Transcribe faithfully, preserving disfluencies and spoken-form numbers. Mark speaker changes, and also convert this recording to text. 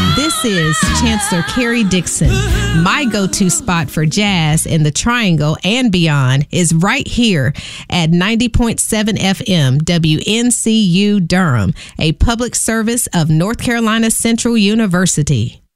Speaker 1: This is Chancellor Carrie Dixon. My go-to spot for jazz in the Triangle and beyond is right here at ninety point seven F M W N C U Durham, a public service of North Carolina Central University.